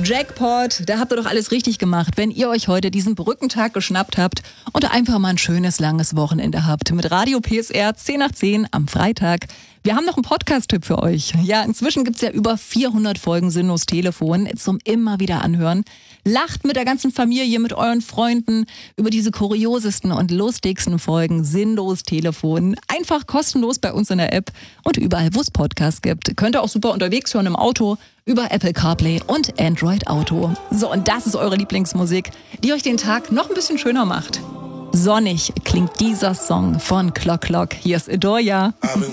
Jackpot, da habt ihr doch alles richtig gemacht, wenn ihr euch heute diesen Brückentag geschnappt habt und einfach mal ein schönes, langes Wochenende habt. Mit Radio PSR 10 nach 10 am Freitag. Wir haben noch einen Podcast-Tipp für euch. Ja, inzwischen gibt's ja über 400 Folgen Sinnlos Telefon zum immer wieder anhören. Lacht mit der ganzen Familie, mit euren Freunden über diese kuriosesten und lustigsten Folgen Sinnlos Telefon. Einfach kostenlos bei uns in der App und überall, wo es Podcasts gibt. Könnt ihr auch super unterwegs hören im Auto, über Apple CarPlay und Android Auto. So, und das ist eure Lieblingsmusik, die euch den Tag noch ein bisschen schöner macht. Sonnig klingt dieser Song von Clock Clock. Hier ist Edoya.